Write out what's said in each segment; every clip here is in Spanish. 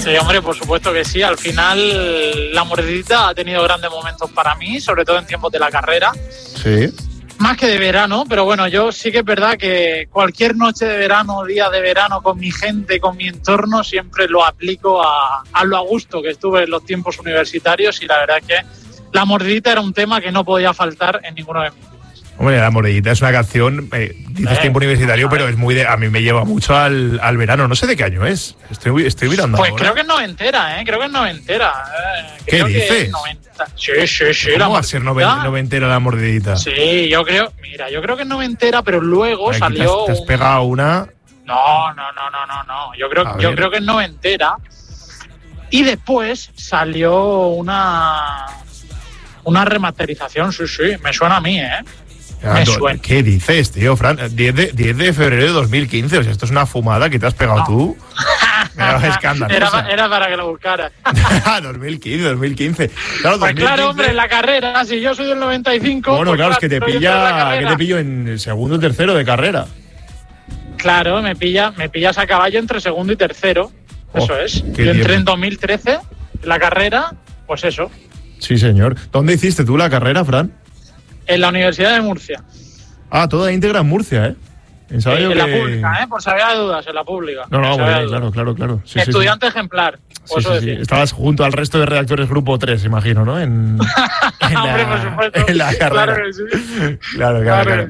Sí, hombre, por supuesto que sí. Al final, la mordidita ha tenido grandes momentos para mí, sobre todo en tiempos de la carrera. Sí. Más que de verano, pero bueno, yo sí que es verdad que cualquier noche de verano, día de verano, con mi gente, con mi entorno, siempre lo aplico a lo a gusto que estuve en los tiempos universitarios, y la verdad es que la mordidita era un tema que no podía faltar en ninguno de mis días. Hombre, La Mordidita es una canción, dices tiempo universitario, pero es muy a mí me lleva mucho al verano. No sé de qué año es. Estoy mirando pues ahora. Creo que es noventera, creo que es noventera. ¿Qué dices? 90. Sí. ¿Cómo va a ser noventera La Mordidita? Sí, yo creo que es noventera, pero luego aquí salió... ¿Te has pegado una? No. Yo creo que es noventera. Y después salió una remasterización, sí, me suena a mí, Me suena. ¿Qué dices, tío, Fran? 10 de febrero de 2015, o sea, esto es una fumada que te has pegado tú. Era para que lo buscaras. 2015. Claro, pues 2015. Claro, hombre, en la carrera, si yo soy del 95... Bueno, pues claro, es que te pillo en segundo y tercero de carrera. Claro, me pillas a caballo entre segundo y tercero, eso es. Yo entré en 2013, en la carrera, pues eso. Sí, señor. ¿Dónde hiciste tú la carrera, Fran? En la Universidad de Murcia. Ah, toda íntegra en Murcia, ¿eh? En la pública, por si había dudas, en la pública. No, claro. Sí, estudiante ejemplar. Sí. Estabas junto al resto de redactores grupo 3, imagino, ¿no? Hombre, por supuesto. En la carrera. Claro que sí. Claro.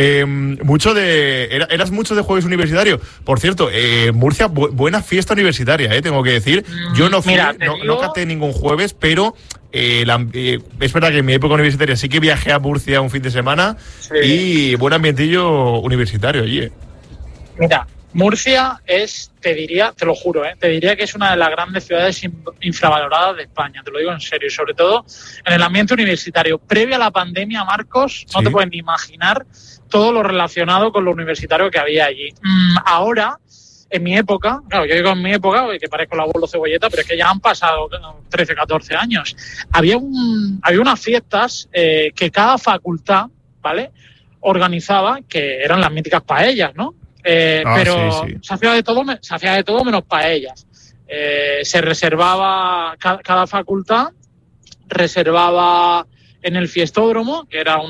¿Eras mucho de jueves universitario? Por cierto, Murcia, buena fiesta universitaria, tengo que decir. Yo no fui, Mira, no caté ningún jueves, pero... es verdad que en mi época universitaria sí que viajé a Murcia un fin de semana, sí. Y buen ambientillo universitario allí. Mira, Murcia es, te lo juro, te diría que es una de las grandes ciudades infravaloradas de España, te lo digo en serio, y sobre todo en el ambiente universitario. Previo a la pandemia, Marcos, no te puedes ni imaginar todo lo relacionado con lo universitario que había allí. Ahora... En mi época, claro, yo digo en mi época, que parezco el abuelo Cebolleta, pero es que ya han pasado 13, 14 años. Había unas fiestas que cada facultad, ¿vale?, organizaba, que eran las míticas paellas, ¿no? Pero sí. Se hacía de todo menos paellas. Se reservaba, cada facultad reservaba en el fiestódromo, que era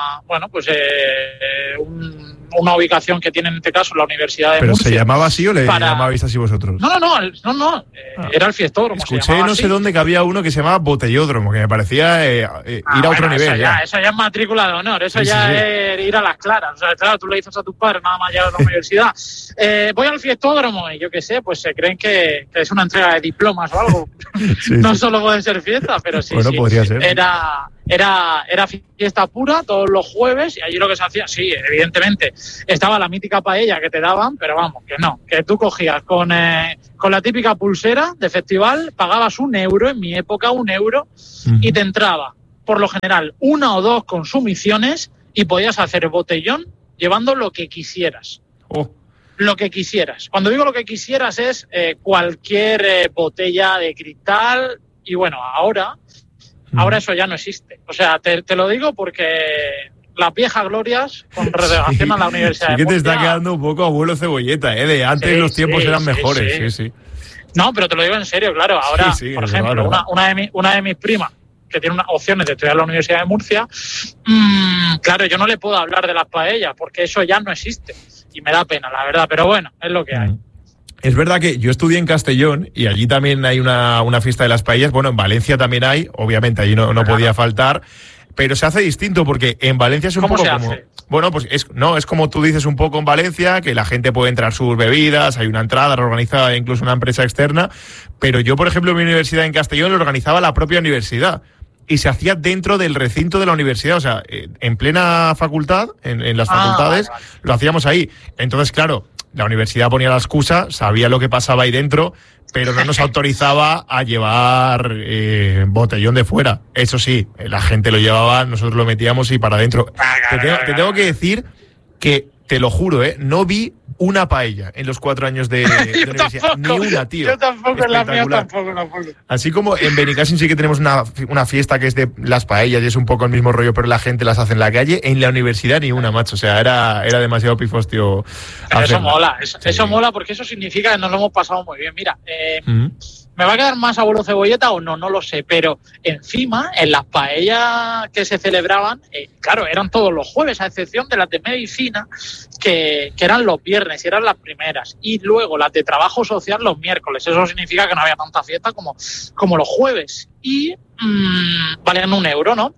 una ubicación que tiene en este caso la Universidad de Murcia. ¿Pero se llamaba así o le llamabais así vosotros? No. Era el fiestódromo. Escuché no sé dónde que había uno que se llamaba botellódromo, que me parecía ir a otro nivel. Eso ya es matrícula de honor, eso es ir a las claras. O sea, claro, tú le dices a tus padres nada más llegar a la universidad, voy al fiestódromo, y yo qué sé, pues se creen que es una entrega de diplomas o algo. No solo puede ser fiesta, pero sí. Bueno, podría ser. Era fiesta pura todos los jueves, y allí lo que se hacía, sí, evidentemente, estaba la mítica paella que te daban, pero vamos, que tú cogías con la típica pulsera de festival, pagabas €1, en mi época €1, y te entraba, por lo general, 1 o 2 consumiciones, y podías hacer botellón llevando lo que quisieras. Lo que quisieras. Cuando digo lo que quisieras es cualquier botella de cristal, y bueno, ahora eso ya no existe. O sea, te lo digo porque las viejas glorias con relegación a la Universidad de Murcia... Sí que te está quedando un poco abuelo Cebolleta, de antes los tiempos eran mejores. Sí. No, pero te lo digo en serio, claro. Ahora, por ejemplo, una de mis primas, que tiene unas opciones de estudiar en la Universidad de Murcia, claro, yo no le puedo hablar de las paellas, porque eso ya no existe. Y me da pena, la verdad, pero bueno, es lo que hay. Es verdad que yo estudié en Castellón y allí también hay una fiesta de las paellas. Bueno, en Valencia también hay, obviamente allí no podía faltar, pero se hace distinto porque en Valencia es un poco como... Bueno, pues es como tú dices un poco en Valencia, que la gente puede entrar sus bebidas, hay una entrada, lo organiza incluso una empresa externa, pero yo, por ejemplo, en mi universidad en Castellón lo organizaba la propia universidad. Y se hacía dentro del recinto de la universidad, o sea, en plena facultad, en las facultades, vale. Lo hacíamos ahí. Entonces, claro, la universidad ponía la excusa, sabía lo que pasaba ahí dentro, pero no nos autorizaba a llevar botellón de fuera. Eso sí, la gente lo llevaba, nosotros lo metíamos y para adentro. Te tengo que decir que, te lo juro, no vi una paella en los 4 años de universidad. Ni una, tío. Yo tampoco, en la mía tampoco. Así como en Benicàssim sí que tenemos una fiesta que es de las paellas y es un poco el mismo rollo, pero la gente las hace en la calle. En la universidad ni una, macho. O sea, era demasiado pifostio. Pero eso mola. Eso mola porque eso significa que nos lo hemos pasado muy bien. Mira, ¿Me va a quedar más abuelo cebolleta o no? No lo sé, pero encima, en las paellas que se celebraban, claro, eran todos los jueves, a excepción de las de medicina, que eran los viernes y eran las primeras. Y luego las de trabajo social los miércoles. Eso significa que no había tanta fiesta como los jueves. Y valían €1, ¿no?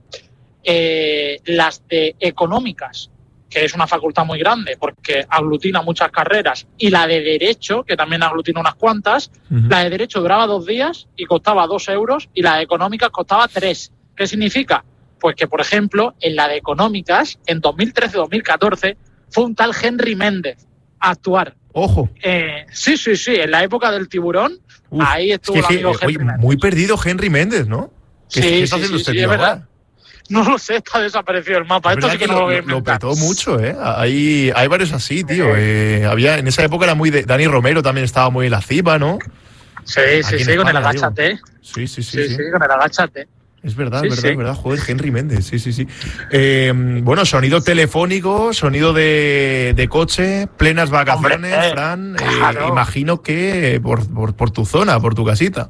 Las de económicas, que es una facultad muy grande porque aglutina muchas carreras, y la de Derecho, que también aglutina unas cuantas, la de Derecho duraba 2 días y costaba €2, y la de Económicas costaba 3. ¿Qué significa? Pues que, por ejemplo, en la de Económicas, en 2013-2014, fue un tal Henry Méndez a actuar. ¡Ojo! Sí, en la época del tiburón, ahí estuvo el amigo Henry Méndez. Muy perdido Henry Méndez, ¿no? ¿Qué está haciendo usted, es verdad. No lo sé, está desaparecido el mapa. Esto sí que no lo petó mucho, ¿eh? Hay varios así, tío. Había, en esa época era muy de... Dani Romero también estaba muy en la cima, ¿no? Sí, con el agáchate. Sí, con el agáchate. Es verdad, es verdad. Joder, Henry Méndez, sí. Bueno, sonido telefónico, sonido de coche, plenas vacaciones, Fran. Claro. Imagino que por tu zona, por tu casita.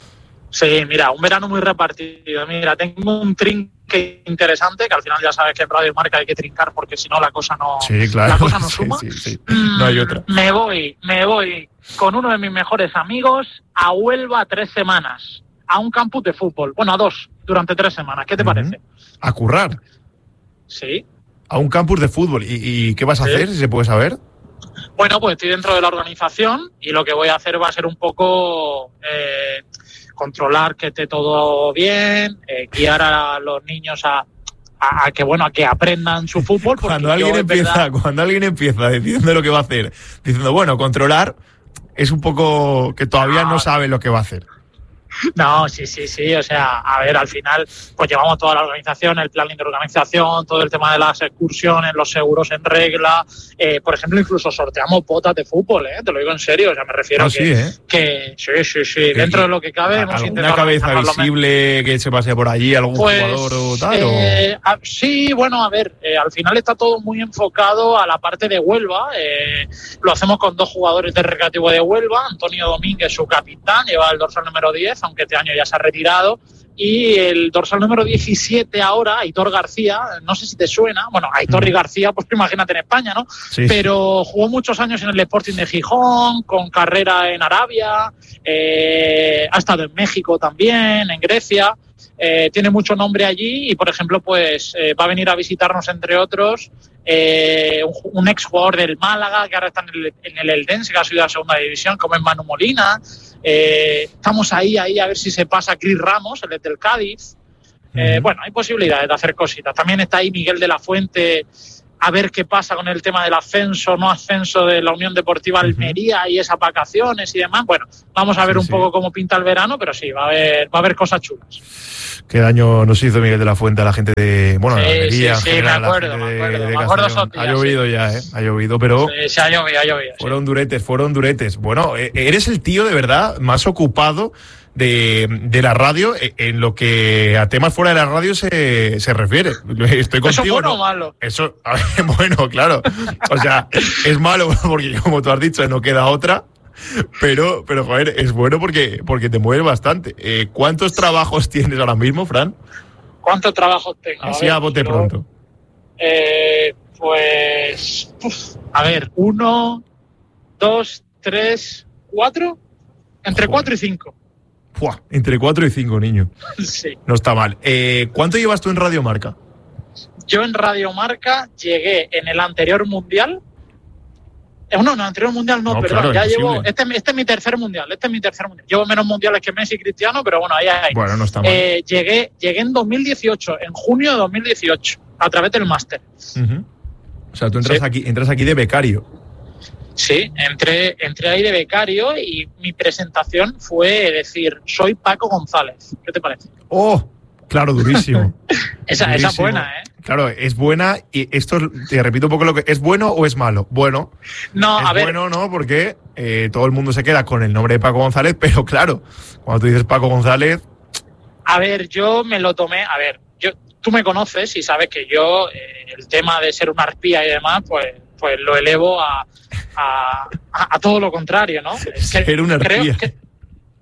Sí, mira, un verano muy repartido. Mira, tengo un trinque interesante, que al final ya sabes que en Radio Marca hay que trincar porque si no la cosa no, la cosa no suma. Sí. No hay otra. Me voy con uno de mis mejores amigos a Huelva 3 semanas, a un campus de fútbol. Bueno, a 2, durante 3 semanas. ¿Qué te parece? ¿A currar? Sí. ¿A un campus de fútbol? ¿Y qué vas a hacer, si se puede saber? Bueno, pues estoy dentro de la organización y lo que voy a hacer va a ser un poco... controlar que esté todo bien, guiar a los niños a que aprendan su fútbol. Cuando alguien empieza diciendo lo que va a hacer, diciendo, bueno, controlar, es un poco que todavía no sabe lo que va a hacer. No, sí, o sea, a ver, al final pues llevamos toda la organización, el planning de organización, todo el tema de las excursiones, los seguros en regla, por ejemplo, incluso sorteamos botas de fútbol, te lo digo en serio, o sea, me refiero que sí, dentro de lo que cabe hemos intentado... ¿Alguna cabeza visible que se pase por allí, algún jugador o tal? Sí, bueno, a ver, al final está todo muy enfocado a la parte de Huelva, lo hacemos con 2 jugadores del Recreativo de Huelva, Antonio Domínguez, su capitán, lleva el dorsal número 10, aunque este año ya se ha retirado, y el dorsal número 17 ahora, Aitor García, no sé si te suena, bueno, Aitor y García, pues imagínate en España, ¿no? Sí. Pero jugó muchos años en el Sporting de Gijón, con carrera en Arabia, ha estado en México también, en Grecia, tiene mucho nombre allí y, por ejemplo, pues va a venir a visitarnos, entre otros, un exjugador del Málaga, que ahora está en el Eldense, que ha subido a segunda división, como es Manu Molina. Estamos ahí a ver si se pasa Cris Ramos, el del Cádiz. Bueno, hay posibilidades de hacer cositas. También está ahí Miguel de la Fuente, a ver qué pasa con el tema del ascenso, no ascenso de la Unión Deportiva Almería y esas vacaciones y demás. Bueno, vamos a ver un poco cómo pinta el verano, pero sí, va a haber cosas chulas. Qué daño nos hizo Miguel de la Fuente a la gente de... Bueno, la Almería, sí, me acuerdo. Ha llovido ya, ha llovido, pero... Sí, ha llovido. Fueron duretes. Bueno, eres el tío de verdad más ocupado de la radio en lo que a temas fuera de la radio se refiere. Estoy contigo. ¿Eso es bueno o malo? Eso, bueno, claro. O sea, es malo porque, como tú has dicho, no queda otra. Pero joder, es bueno porque te mueves bastante. ¿Cuántos trabajos tienes ahora mismo, Fran? ¿Cuántos trabajos tengo? Así a bote pronto. Pues... a ver, 1, 2, 3, 4... Entre 4 y 5. Buah, entre 4 y 5, niño. Sí. No está mal. ¿Cuánto llevas tú en Radio Marca? Yo en Radio Marca llegué en el anterior mundial. No, en el anterior mundial no, perdón. Claro, ya llevo. Este es mi tercer mundial. Llevo menos mundiales que Messi y Cristiano, pero bueno, ahí. Bueno, no está mal. Llegué en 2018, en junio de 2018, a través del máster. O sea, tú entras aquí de becario. Sí, entré ahí de becario y mi presentación fue decir, soy Paco González. ¿Qué te parece? ¡Oh! Claro, durísimo. Esa es buena, ¿eh? Claro, es buena y esto, te repito un poco lo que... ¿Es bueno o es malo? Bueno. No, a ver. Bueno, no, porque todo el mundo se queda con el nombre de Paco González, pero claro, cuando tú dices Paco González... A ver, yo me lo tomé... A ver, tú me conoces y sabes que yo, el tema de ser una arpía y demás, pues lo elevo a todo lo contrario, ¿no? Ser una arpía.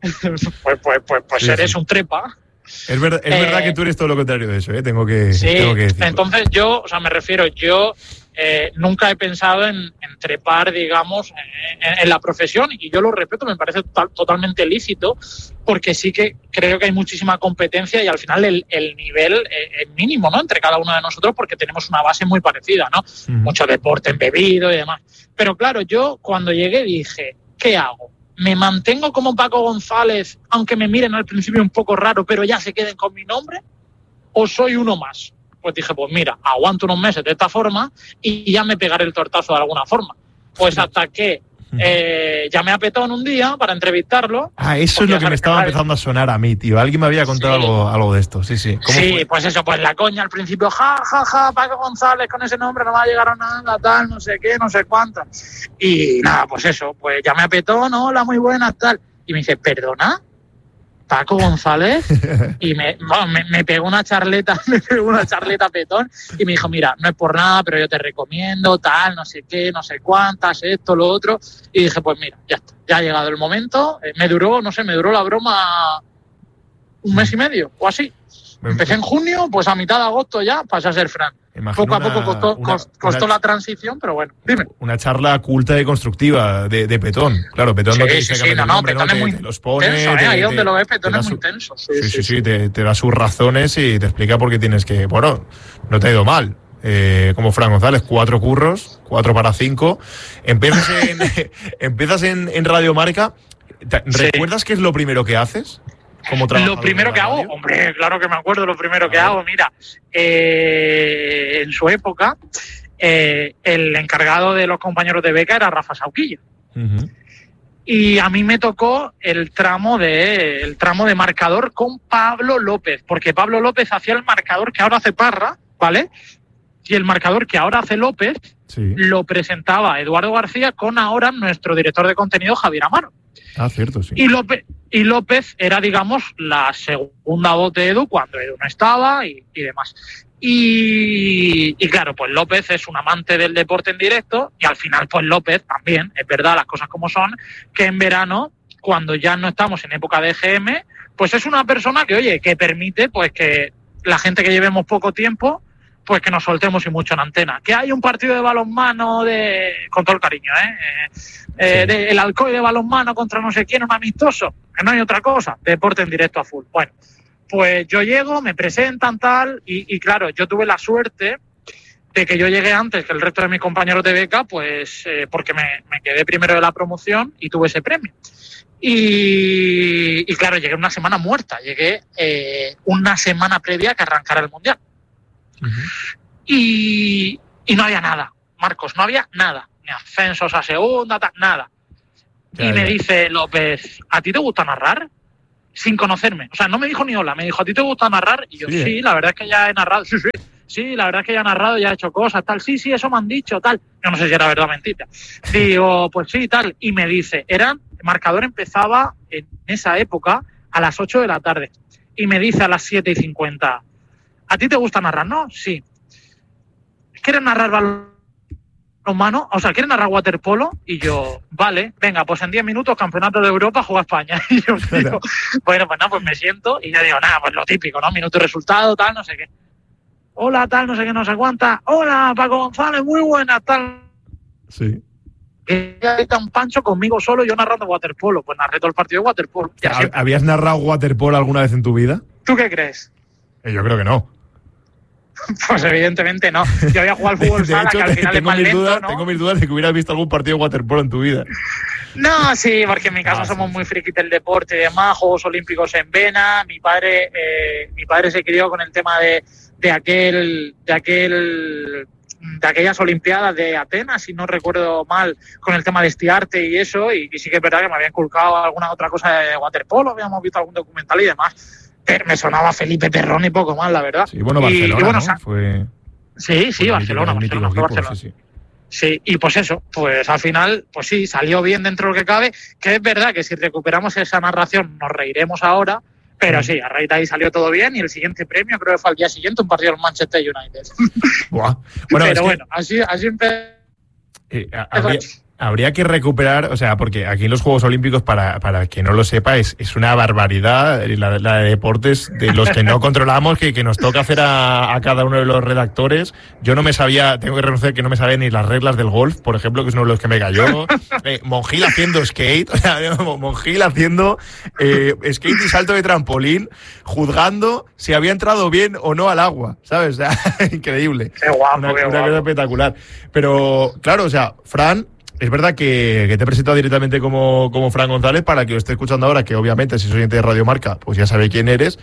pues eres un trepa. Es verdad que tú eres todo lo contrario de eso, tengo que decirlo. Entonces me refiero, nunca he pensado en trepar, digamos, en la profesión, y yo lo respeto, me parece totalmente lícito, porque sí que creo que hay muchísima competencia y al final el nivel es mínimo, ¿no?, entre cada uno de nosotros, porque tenemos una base muy parecida, ¿no? Mucho deporte embebido y demás. Pero claro, yo cuando llegué dije, ¿qué hago? ¿Me mantengo como Paco González, aunque me miren al principio un poco raro, pero ya se queden con mi nombre? ¿O soy uno más? Pues dije, pues mira, aguanto unos meses de esta forma y ya me pegaré el tortazo de alguna forma. Pues hasta que llamé a Petón un día para entrevistarlo. Eso es lo que me estaba empezando a sonar a mí, tío. Alguien me había contado algo de esto, sí. Sí, fue? Pues eso, pues la coña al principio, ja, Paco González con ese nombre no va a llegar a nada, tal, no sé qué, no sé cuánto. Y nada, pues eso, pues llamé a Petón, hola, muy buenas, tal. Y me dice, ¿perdona? Paco González, y me pegó una charleta, a Petón, y me dijo, mira, no es por nada, pero yo te recomiendo, tal, no sé qué, no sé cuántas, esto, lo otro, y dije, pues mira, ya está, ya ha llegado el momento, me duró la broma un mes y medio, o así. Empecé en junio, pues a mitad de agosto ya pasé a ser Fran. Poco a poco costó la transición, pero bueno, dime. Una charla culta y constructiva de Petón. Claro, Petón no te dice que Petón es muy los pone, tenso, ahí donde lo ves, Petón es muy tenso. Sí, te da sus razones y te explica por qué tienes que... Bueno, no te ha ido mal. Como Fran González, 4 curros, 4 para 5. Empiezas en Radio Marca. ¿Recuerdas qué es lo primero que haces? Lo primero que hago, hombre, claro que me acuerdo lo primero que hago. Mira, en su época, el encargado de los compañeros de beca era Rafa Sauquillo. Y a mí me tocó el tramo de marcador con Pablo López, porque Pablo López hacía el marcador que ahora hace Parra, ¿vale? Y el marcador que ahora hace López lo presentaba Eduardo García con ahora nuestro director de contenido, Javier Amaro. Cierto, sí. Y López era, digamos, la segunda voz de Edu cuando Edu no estaba y demás. Y claro, pues López es un amante del deporte en directo y al final, pues López también, es verdad, las cosas como son, que en verano, cuando ya no estamos en época de EGM, pues es una persona que, oye, que permite pues que la gente que llevemos poco tiempo, pues que nos soltemos y mucho en antena. Que hay un partido de balonmano con todo el cariño, el Alcoy de balonmano contra no sé quién, un amistoso, que no hay otra cosa, deporte en directo a full. Bueno, pues yo llego, me presentan tal, y claro, yo tuve la suerte de que yo llegué antes que el resto de mis compañeros de beca, pues porque me quedé primero de la promoción y tuve ese premio. Y claro, llegué una semana muerta, llegué una semana previa a que arrancara el Mundial. Y no había nada, Marcos, no había nada, ni ascensos a segunda, nada. Me dice López, ¿a ti te gusta narrar? Sin conocerme, o sea, no me dijo ni hola, me dijo, ¿a ti te gusta narrar? Y yo, sí, la verdad es que ya he narrado, sí, la verdad es que ya he narrado, ya he hecho cosas, tal, sí, eso me han dicho, tal. Yo no sé si era verdad o mentira. Digo, pues sí, tal, y me dice, el marcador empezaba en esa época a las 8 de la tarde, y me dice a las 7:50, ¿a ti te gusta narrar? No, sí. ¿Quieres narrar balonmano? O sea, ¿quieres narrar waterpolo? Y yo, vale, venga, pues en 10 minutos Campeonato de Europa juega España. Y yo digo, bueno, pues nada, pues me siento y ya digo, nada, pues lo típico, ¿no? Minuto y resultado, tal, no sé qué. Hola, tal, no sé qué, no sé cuánta. Hola, Paco González, muy buena, tal. Sí. Y ahí tan Pancho conmigo solo, yo narrando waterpolo. Pues narré todo el partido de waterpolo. ¿Habías narrado waterpolo alguna vez en tu vida? ¿Tú qué crees? Yo creo que no. Pues evidentemente no. Yo había jugado al fútbol sala, que al final es más lento, ¿no? Tengo mis dudas de que hubieras visto algún partido de waterpolo en tu vida. No, sí, porque en mi casa somos muy frikis del deporte y demás, Juegos Olímpicos en vena. Mi padre se crió con el tema de aquellas Olimpiadas de Atenas, si no recuerdo mal, con el tema de estiarte y eso, y sí que es verdad que me había inculcado alguna otra cosa de waterpolo, habíamos visto algún documental y demás. Pero me sonaba Felipe Perrón y poco más, la verdad. Sí, bueno, Barcelona, y bueno, ¿no? Fue Barcelona. Sí, y pues eso, pues al final, pues sí, salió bien dentro de lo que cabe, que es verdad que si recuperamos esa narración nos reiremos ahora, pero sí, a raíz de ahí salió todo bien y el siguiente premio creo que fue al día siguiente, un partido del Manchester United. Buah. Bueno, pero bueno, así empezó. Habría que recuperar, o sea, porque aquí en los Juegos Olímpicos, para el que no lo sepa, es una barbaridad la de deportes de los que no controlamos, que nos toca hacer a cada uno de los redactores. Yo no me sabía, tengo que reconocer que no me sabía ni las reglas del golf, por ejemplo, que es uno de los que me cayó. Monjil haciendo skate, o sea, Monjil haciendo skate y salto de trampolín, juzgando si había entrado bien o no al agua, ¿sabes? O sea, increíble. Qué guapo, una cosa espectacular. Pero, claro, o sea, Fran... Es verdad que te he presentado directamente como Fran González para que lo esté escuchando ahora, que obviamente si soy oyente de Radio Marca, pues ya sabe quién eres,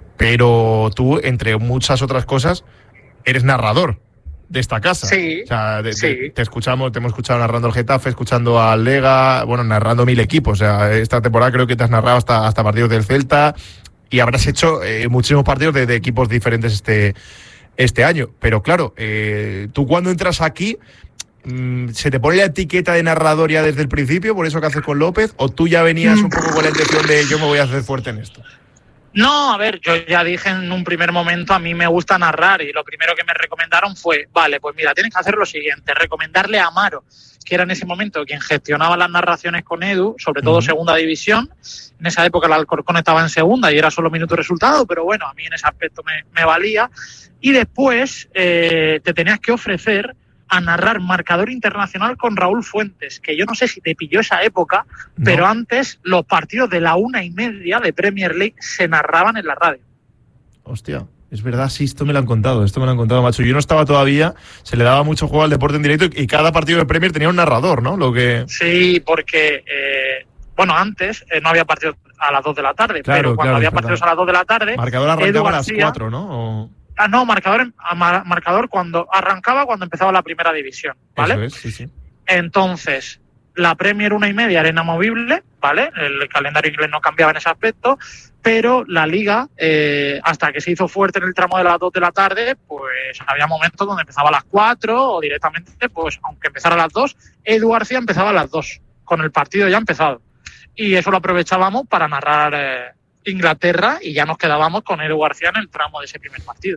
pero tú, entre muchas otras cosas, eres narrador de esta casa. Sí, o sea, sí. te hemos escuchado narrando el Getafe, escuchando al Lega, bueno, narrando 1000 equipos. O sea, esta temporada creo que te has narrado hasta partidos del Celta y habrás hecho muchísimos partidos de equipos diferentes este año. Pero claro, tú cuando entras aquí... ¿Se te pone la etiqueta de narrador ya desde el principio, por eso que haces con López? ¿O tú ya venías un poco con la intención de yo me voy a hacer fuerte en esto? No, a ver, yo ya dije en un primer momento, a mí me gusta narrar y lo primero que me recomendaron fue, vale, pues mira, tienes que hacer lo siguiente, recomendarle a Amaro, que era en ese momento quien gestionaba las narraciones con Edu, sobre todo segunda división. En esa época el Alcorcón estaba en segunda y era solo minuto resultado, pero bueno, a mí en ese aspecto me valía. Y después te tenías que ofrecer a narrar marcador internacional con Raúl Fuentes, que yo no sé si te pilló esa época, pero antes los partidos de la 1:30 de Premier League se narraban en la radio. Hostia, es verdad, sí, esto me lo han contado, macho. Yo no estaba todavía, se le daba mucho juego al deporte en directo y cada partido de Premier tenía un narrador, ¿no? Sí, porque, bueno, antes no había partidos a las 2 de la tarde, claro, pero cuando había partidos a las 2 de la tarde... Marcador arrancaba a las 4, ¿no? No, marcador cuando empezaba la primera división, ¿vale? Eso es, sí, sí. Entonces, la Premier 1:30 era inamovible, ¿vale? El calendario inglés no cambiaba en ese aspecto, pero la Liga, hasta que se hizo fuerte en el tramo de las 2 de la tarde, pues había momentos donde empezaba a las 4 o directamente, pues aunque empezara a las 2, Edu García empezaba a las 2, con el partido ya empezado. Y eso lo aprovechábamos para narrar... Inglaterra y ya nos quedábamos con Edu García en el tramo de ese primer partido.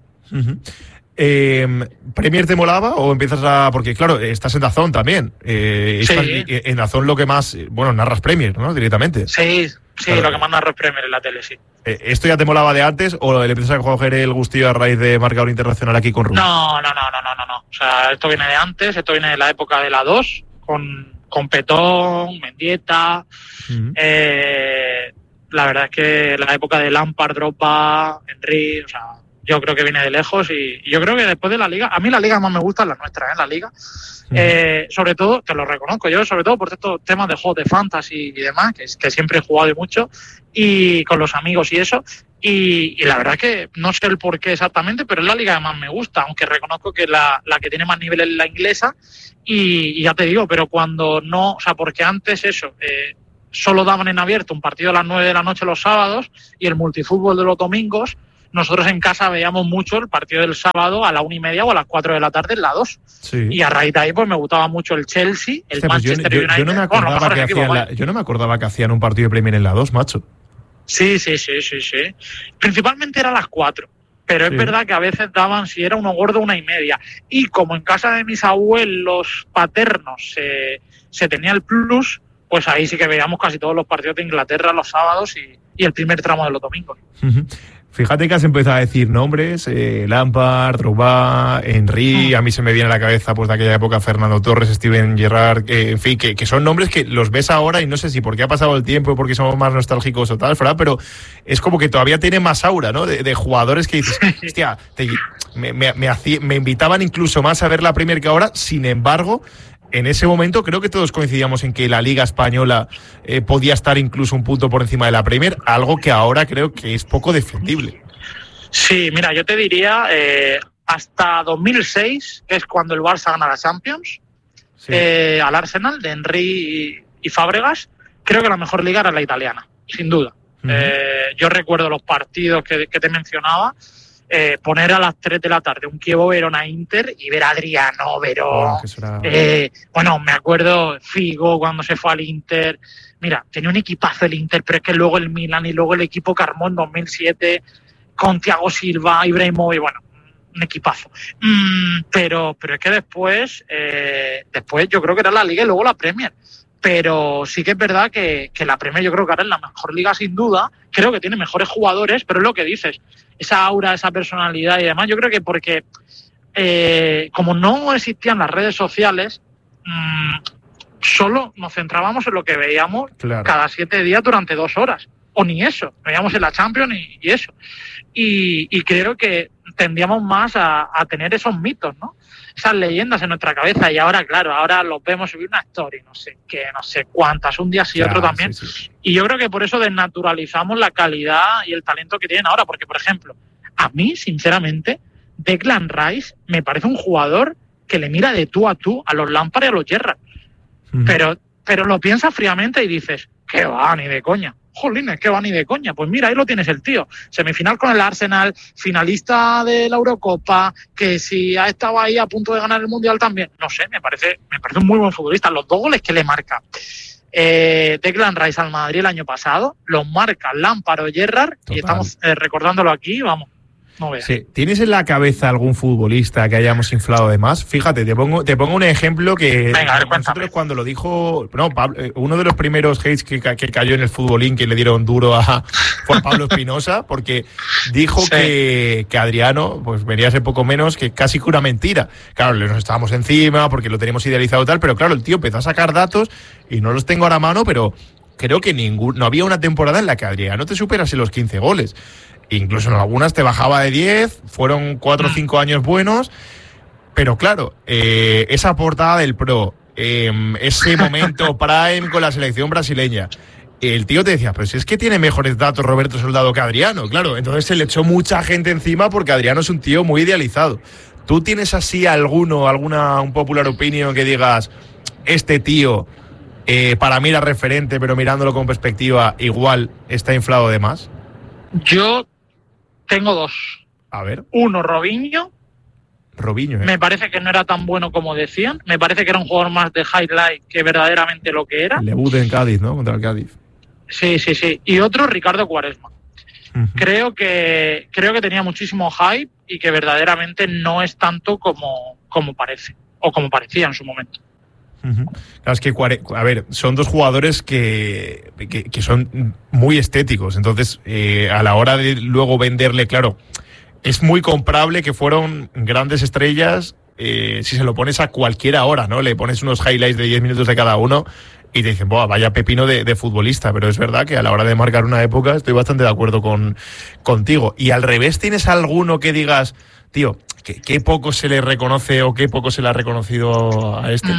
¿Premier te molaba o empiezas a...? Porque claro, estás en DAZN también. Sí. En DAZN lo que más... Bueno, narras Premier, ¿no? Directamente. Sí, claro. Lo que más narro es Premier en la tele, sí. ¿Esto ya te molaba de antes o le empiezas a coger el gustillo a raíz de marcador internacional aquí con Rubén? No. O sea, esto viene de antes, esto viene de la época de la 2, con Petón, Mendieta... La verdad es que la época de Lampard, Drogba, Henry, o sea, yo creo que viene de lejos y yo creo que después de la Liga, a mí la Liga más me gusta la nuestra, la Liga, sobre todo, que lo reconozco yo, sobre todo por estos temas de juegos de fantasy y demás, que siempre he jugado y mucho, y con los amigos y eso, y la verdad es que no sé el por qué exactamente, pero es la Liga que más me gusta, aunque reconozco que la que tiene más nivel es la inglesa, y ya te digo, pero cuando no, o sea, porque antes eso... solo daban en abierto un partido a las 9 de la noche los sábados y el multifútbol de los domingos. Nosotros en casa veíamos mucho el partido del sábado a la 1:30 o a las 4 de la tarde en la 2. Sí. Y a raíz de ahí pues me gustaba mucho el Chelsea, el Manchester United. Yo no me acordaba que hacían un partido de Premier en la 2, macho. Sí. Principalmente era a las 4. Pero es verdad que a veces daban, si era uno gordo, 1:30. Y como en casa de mis abuelos paternos se tenía el plus... pues ahí sí que veíamos casi todos los partidos de Inglaterra los sábados y el primer tramo de los domingos. Fíjate que has empezado a decir nombres, Lampard, Drogba, Henry, a mí se me viene a la cabeza pues de aquella época Fernando Torres, Steven Gerrard, en fin, que son nombres que los ves ahora y no sé si porque ha pasado el tiempo, porque somos más nostálgicos o tal, Fran, pero es como que todavía tiene más aura, ¿no? De jugadores que dices, hostia, me invitaban incluso más a ver la Premier que ahora, sin embargo... En ese momento creo que todos coincidíamos en que la Liga Española podía estar incluso un punto por encima de la Premier, algo que ahora creo que es poco defendible. Sí, mira, yo te diría hasta 2006, que es cuando el Barça gana la Champions, al Arsenal de Henry y Fábregas, creo que la mejor liga era la italiana, sin duda. Yo recuerdo los partidos que te mencionaba, poner a las 3 de la tarde un Chievo-Verona-Inter y ver a Adriano, Verón. Bueno, me acuerdo Figo cuando se fue al Inter. Mira, tenía un equipazo el Inter, pero es que luego el Milan y luego el equipo que armó en 2007 con Thiago Silva, Ibrahimovic, bueno, un equipazo. Pero es que después yo creo que era la Liga y luego la Premier. Pero sí que es verdad que la Premier yo creo que ahora es la mejor liga sin duda. Creo que tiene mejores jugadores, pero es lo que dices. Esa aura, esa personalidad y demás. Yo creo que porque como no existían las redes sociales, solo nos centrábamos en lo que veíamos cada 7 días durante 2 horas. O ni eso. Veíamos en la Champions y eso. Y creo que tendíamos más a tener esos mitos, ¿no? Esas leyendas en nuestra cabeza. Y ahora, claro, ahora los vemos subir una story, no sé qué, no sé cuántas, un día sí, otro también. Sí. Y yo creo que por eso desnaturalizamos la calidad y el talento que tienen ahora. Porque, por ejemplo, a mí, sinceramente, Declan Rice me parece un jugador que le mira de tú a los Lampard y a los Gerrard. Pero lo piensas fríamente y dices, ¿qué va? Ni de coña. Jolines, ¿qué va? Ni de coña. Pues mira, ahí lo tienes el tío. Semifinal con el Arsenal, finalista de la Eurocopa, que si ha estado ahí a punto de ganar el Mundial también. No sé, me parece un muy buen futbolista. Los 2 goles que le marca Declan Rice al Madrid el año pasado, los marca Lampard o Gerrard. Total. Y estamos recordándolo aquí, vamos. No veas. Sí. ¿Tienes en la cabeza algún futbolista que hayamos inflado de más? Fíjate, te pongo un ejemplo que venga, a ver, nosotros cuando lo dijo, Pablo, uno de los primeros hates que cayó en el futbolín que le dieron duro fue Pablo Espinosa, porque dijo que Adriano pues venía a ser poco menos que casi que una mentira. Claro, nos estábamos encima porque lo teníamos idealizado tal, pero claro, el tío empezó a sacar datos y no los tengo ahora a mano, pero creo que no había una temporada en la que Adriano te superase los 15 goles. Incluso en algunas te bajaba de 10, fueron 4 o 5 años buenos, pero claro, esa portada del Pro, ese momento prime con la selección brasileña, el tío te decía, pero si es que tiene mejores datos Roberto Soldado que Adriano, claro, entonces se le echó mucha gente encima porque Adriano es un tío muy idealizado. ¿Tú tienes así un popular opinion que digas, este tío para mí era referente, pero mirándolo con perspectiva, igual está inflado de más? Yo tengo 2. A ver. Uno, Robinho. Robinho, Me parece que no era tan bueno como decían. Me parece que era un jugador más de highlight que verdaderamente lo que era. El debut en Cádiz, ¿no? Contra el Cádiz. Sí. Y otro, Ricardo Quaresma. Uh-huh. Creo que tenía muchísimo hype y que verdaderamente no es tanto como parece. O como parecía en su momento. Uh-huh. Claro, es que, a ver, son 2 jugadores que son muy estéticos, entonces a la hora de luego venderle, claro, es muy comprable que fueron grandes estrellas si se lo pones a cualquiera hora, ¿no? Le pones unos highlights de 10 minutos de cada uno y te dicen, vaya pepino de futbolista, pero es verdad que a la hora de marcar una época estoy bastante de acuerdo contigo. Y al revés, ¿tienes alguno que digas, tío, qué poco se le reconoce o qué poco se le ha reconocido a este?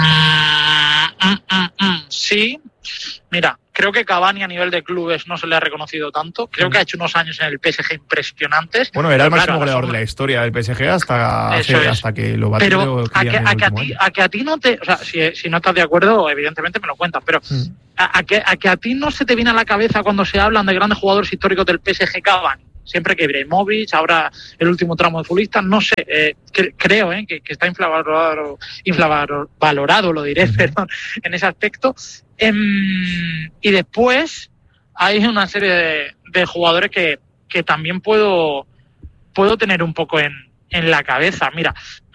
Sí, mira, creo que Cavani a nivel de clubes no se le ha reconocido tanto. Creo que ha hecho unos años en el PSG impresionantes. Bueno, era el máximo goleador de la historia del PSG hasta que lo batió. Pero a que a ti no te... O sea, si no estás de acuerdo, evidentemente me lo cuentas, pero a que a ti no se te viene a la cabeza cuando se hablan de grandes jugadores históricos del PSG Cavani. Siempre que Ibrahimovic, ahora el último tramo de futbolistas, no sé, creo que está infravalorado, lo diré, perdón, en ese aspecto. Y después hay una serie de jugadores que también puedo tener un poco en la cabeza. Mira,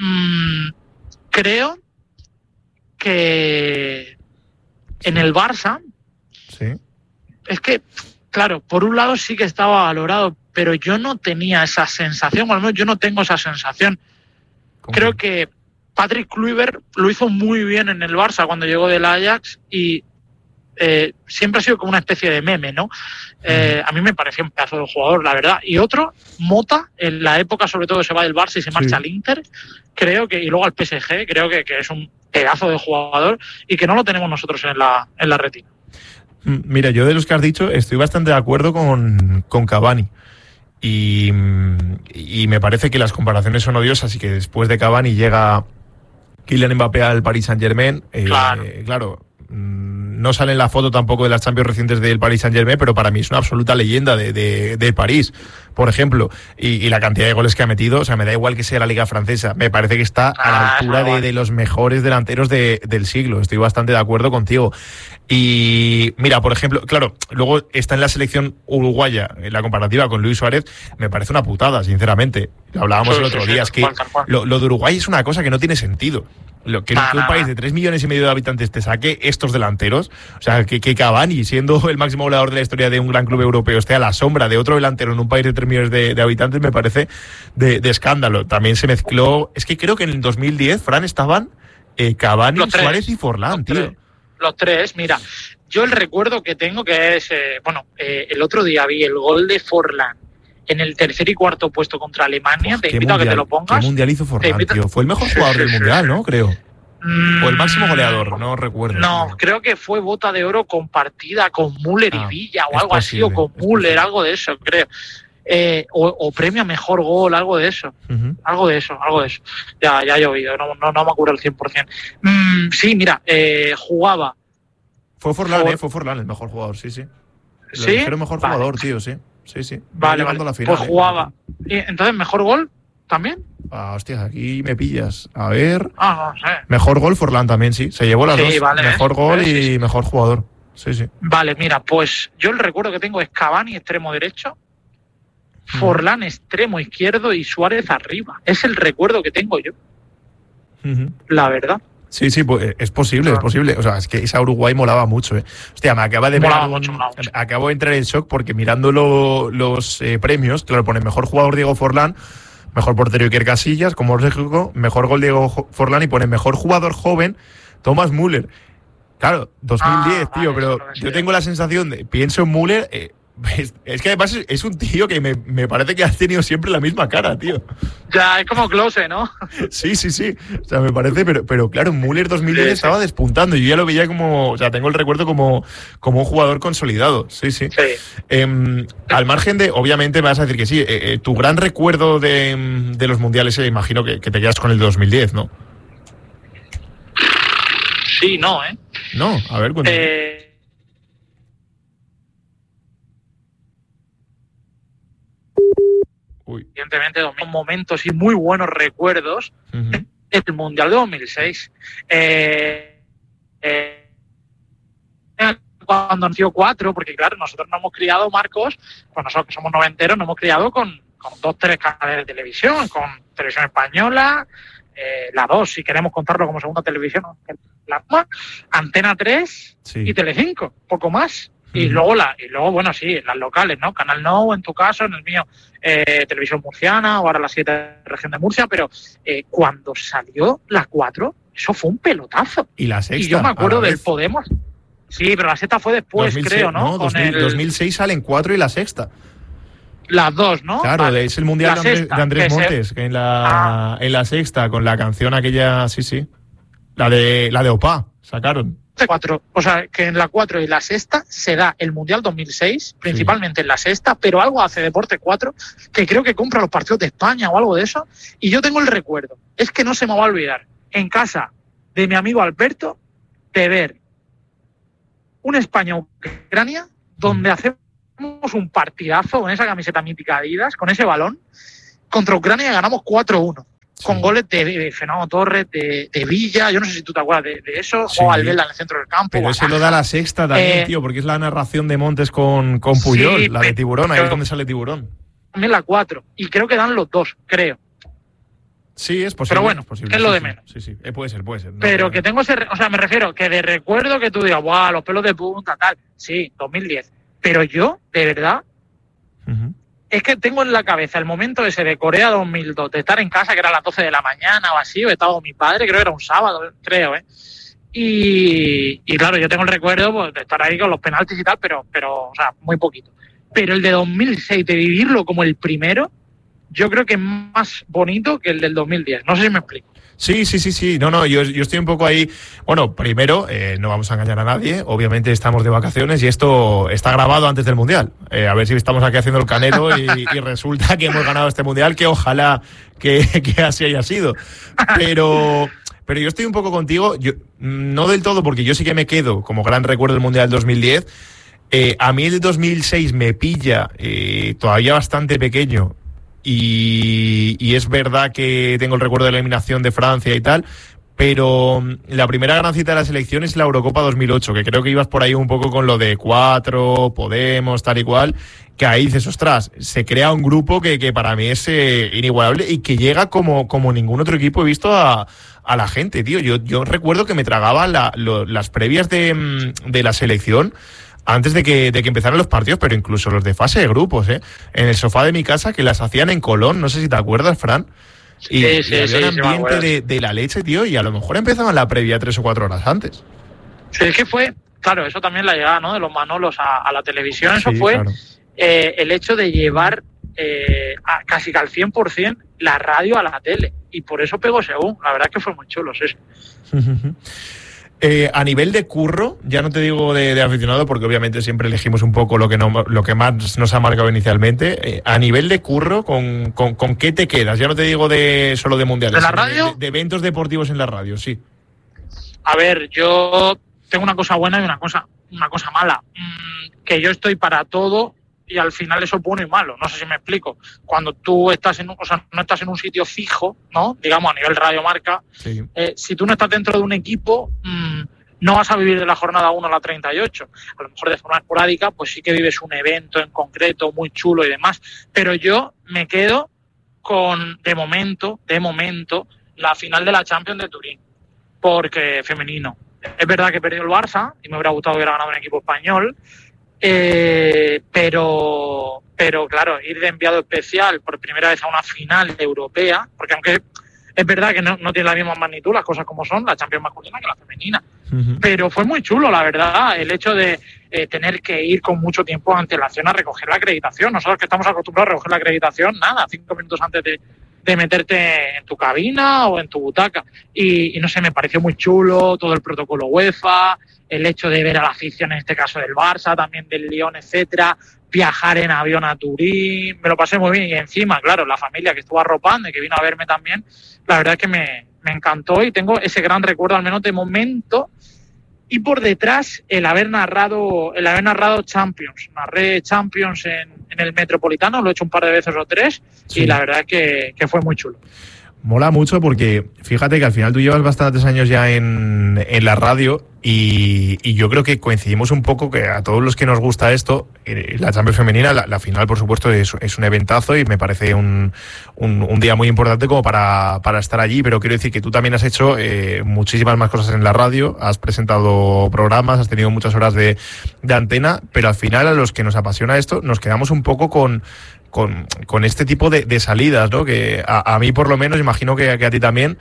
creo que en el Barça, sí. Es que, claro, por un lado sí que estaba valorado, pero yo no tenía esa sensación, o al menos yo no tengo esa sensación. ¿Cómo? Creo que Patrick Kluivert lo hizo muy bien en el Barça cuando llegó del Ajax y siempre ha sido como una especie de meme, ¿no? A mí me parecía un pedazo de jugador, la verdad. Y otro, Mota, en la época sobre todo se va del Barça y se marcha al Inter, creo que, y luego al PSG, creo que es un pedazo de jugador y que no lo tenemos nosotros en la retina. Mira, yo de los que has dicho estoy bastante de acuerdo con Cavani. Y me parece que las comparaciones son odiosas y que después de Cavani llega Kylian Mbappé al Paris Saint-Germain. Claro, no sale en la foto tampoco de las Champions recientes del Paris Saint-Germain, pero para mí es una absoluta leyenda de París, por ejemplo. Y la cantidad de goles que ha metido, o sea, me da igual que sea la Liga Francesa. Me parece que está a la altura de los mejores delanteros del siglo. Estoy bastante de acuerdo contigo. Y mira, por ejemplo, claro, luego está en la selección uruguaya, en la comparativa con Luis Suárez, me parece una putada, sinceramente. Lo hablábamos el otro día, es que lo de Uruguay es una cosa que no tiene sentido. Que un país de 3,5 millones de habitantes te saque estos delanteros, o sea, que Cavani, siendo el máximo goleador de la historia de un gran club europeo, esté a la sombra de otro delantero en un país de 3 millones de habitantes, me parece de escándalo. También se mezcló, es que creo que en el 2010, Fran, estaban Cavani, Suárez y Forlán, tío. Los tres, mira, yo el recuerdo que tengo que es, el otro día vi el gol de Forlán en el tercer y cuarto puesto contra Alemania. Te invito a que te lo pongas. ¿Qué mundial hizo Forlán, tío? Fue el mejor jugador del mundial, ¿no? Creo. O el máximo goleador, no recuerdo. No, creo que fue bota de oro compartida con Müller y Villa o algo así, o con Müller, algo de eso, creo. O premio a mejor gol, algo de eso. Algo de eso. Ya ha llovido, no me acuerdo al 100%. Sí, mira, jugaba. Fue Forlán el mejor jugador, sí. ¿Sí? El mejor jugador, tío, sí. Vale. La final, pues jugaba. Entonces, ¿mejor gol también? Hostia, aquí me pillas. A ver. No sé. Mejor gol Forlán también, sí. Se llevó las dos. Vale, mejor gol y mejor jugador. Sí. Vale, mira, pues yo el recuerdo que tengo es Cavani, extremo derecho, Forlán, extremo izquierdo y Suárez arriba. Es el recuerdo que tengo yo. La verdad. Sí, pues es posible. O sea, es que esa Uruguay molaba mucho, Hostia, me acaba de acabo de entrar en shock porque mirando los premios, claro, pone mejor jugador Diego Forlán, mejor portero Iker Casillas, como lógico, mejor gol Diego Forlán y pone mejor jugador joven Thomas Müller. Claro, 2010, tío, pero yo tengo la sensación pienso en Müller, es que además es un tío que me parece que ha tenido siempre la misma cara, tío. Ya, es como Klose, ¿no? Sí. O sea, me parece, pero claro, Müller 2010 estaba despuntando. Yo ya lo veía como, o sea, tengo el recuerdo como un jugador consolidado. Sí. Al margen de, obviamente me vas a decir que sí, tu gran recuerdo de los mundiales, imagino que te quedas con el de 2010, ¿no? Sí, no, No, a ver, cuéntame. Evidentemente, momentos y muy buenos recuerdos del Mundial de 2006. Cuando nació 4, porque claro, nosotros nos hemos criado, Marcos, pues nosotros que somos noventeros, nos hemos criado con 2-3 canales de televisión, con Televisión Española, la 2, si queremos contarlo como segunda televisión, la Antena 3 y Telecinco, poco más. Y luego, bueno, sí, las locales, ¿no? Canal Nou, en tu caso, en el mío, Televisión Murciana, o ahora la 7 Región de Murcia, pero cuando salió la 4, eso fue un pelotazo. Y la sexta. Y yo me acuerdo del Podemos. Sí, pero la sexta fue después, 2006, creo, ¿no? 2006 salen 4 y la sexta. Las dos, ¿no? Claro, vale. Es el mundial de Andrés Montes, que en la sexta, con la canción aquella, sí. La de Opa, sacaron. 4, o sea, que en la 4 y la sexta se da el Mundial 2006, principalmente en la sexta, pero algo hace Deporte 4, que creo que compra los partidos de España o algo de eso, y yo tengo el recuerdo, es que no se me va a olvidar, en casa de mi amigo Alberto, de ver un España-Ucrania, donde hacemos un partidazo con esa camiseta mítica Adidas, con ese balón, contra Ucrania y ganamos 4-1. Con goles de Fernando Torres, de Villa, yo no sé si tú te acuerdas de eso, o Albela en el centro del campo. Pero ese lo da la sexta también, tío, porque es la narración de Montes con Puyol, la de Tiburón, ahí es donde sale Tiburón. También la 4, y creo que dan los dos, creo. Sí, es posible. Pero bueno, es posible, es lo de menos. Sí, puede ser. No, pero que tengo o sea, me refiero que de recuerdo que tú digas, ¡guau! Los pelos de punta, tal. Sí, 2010. Pero yo, de verdad, es que tengo en la cabeza el momento ese de Corea 2002, de estar en casa, que era a las 12 de la mañana o así, o estaba con mi padre, creo que era un sábado, creo, Y claro, yo tengo el recuerdo pues, de estar ahí con los penaltis y tal, pero, o sea, muy poquito. Pero el de 2006, de vivirlo como el primero, yo creo que es más bonito que el del 2010. No sé si me explico. Sí. No, yo estoy un poco ahí. Bueno, primero, no vamos a engañar a nadie. Obviamente estamos de vacaciones y esto está grabado antes del Mundial. A ver si estamos aquí haciendo el canelo y resulta que hemos ganado este Mundial, que ojalá que así haya sido. Pero yo estoy un poco contigo. No del todo, porque yo sí que me quedo como gran recuerdo del Mundial 2010. A mí el 2006 me pilla todavía bastante pequeño. Y es verdad que tengo el recuerdo de la eliminación de Francia y tal, pero la primera gran cita de la selección es la Eurocopa 2008, que creo que ibas por ahí un poco con lo de 4, Podemos, tal y cual, que ahí dices, ostras, se crea un grupo que para mí es inigualable y que llega como ningún otro equipo he visto a la gente, tío. Yo recuerdo que me tragaba las previas de la selección antes de que empezaran los partidos, pero incluso los de fase de grupos, en el sofá de mi casa, que las hacían en Colón, no sé si te acuerdas, Fran. Y había un ambiente de la leche, tío, y a lo mejor empezaban la previa 3 o 4 horas antes. Sí, es que fue, claro, eso también la llegada, ¿no?, de los Manolos a la televisión, eso fue, claro. El hecho de llevar casi que al 100% la radio a la tele, y por eso pegó según, la verdad es que fue muy chulo, sí. A nivel de curro, ya no te digo de aficionado, porque obviamente siempre elegimos un poco lo que más nos ha marcado inicialmente. A nivel de curro, ¿con qué te quedas? Ya no te digo solo de mundiales. ¿De la radio? De eventos deportivos en la radio, sí. A ver, yo tengo una cosa buena y una cosa mala. Que yo estoy para todo y al final eso es bueno y malo. No sé si me explico. Cuando tú estás no estás en un sitio fijo, ¿no?, digamos a nivel radiomarca, sí. Si tú no estás dentro de un equipo, no vas a vivir de la jornada 1 a la 38. A lo mejor de forma esporádica, pues sí que vives un evento en concreto muy chulo y demás. Pero yo me quedo con, de momento, la final de la Champions de Turín. Porque femenino. Es verdad que perdió el Barça y me hubiera gustado que hubiera ganado un equipo español. Pero claro, ir de enviado especial por primera vez a una final europea, porque aunque es verdad que no tiene la misma magnitud, las cosas como son, la Champions masculina que la femenina, pero fue muy chulo, la verdad, el hecho de tener que ir con mucho tiempo de antelación a recoger la acreditación. Nosotros que estamos acostumbrados a recoger la acreditación, 5 minutos antes de meterte en tu cabina o en tu butaca, y no sé, me pareció muy chulo todo el protocolo UEFA, el hecho de ver a la afición, en este caso del Barça, también del Lyon, etcétera, viajar en avión a Turín, me lo pasé muy bien, y encima, claro, la familia que estuvo arropando y que vino a verme también, la verdad es que me encantó y tengo ese gran recuerdo, al menos de momento. Y por detrás el haber narrado Champions. Narré Champions en el Metropolitano, lo he hecho un par de veces o 3, sí. Y la verdad es que fue muy chulo. Mola mucho porque fíjate que al final tú llevas bastantes años ya en la radio y yo creo que coincidimos un poco que a todos los que nos gusta esto, la Champions femenina, la final por supuesto es un eventazo y me parece un día muy importante como para estar allí, pero quiero decir que tú también has hecho muchísimas más cosas en la radio, has presentado programas, has tenido muchas horas de antena, pero al final a los que nos apasiona esto nos quedamos un poco con este tipo de salidas, ¿no? Que a mí por lo menos, imagino que a ti también,